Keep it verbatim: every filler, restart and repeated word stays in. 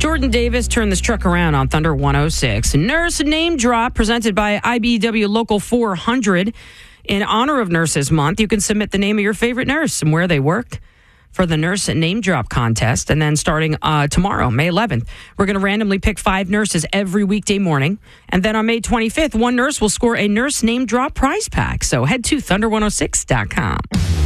Jordan Davis turned this truck around on Thunder one oh six. Nurse Name Drop presented by I B E W Local four hundred. In honor of Nurses Month, you can submit the name of your favorite nurse and where they work for the Nurse Name Drop contest. And then starting uh, tomorrow, May eleventh, we're going to randomly pick five nurses every weekday morning. And then on May twenty-fifth, one nurse will score a Nurse Name Drop prize pack. So head to thunder one oh six dot com.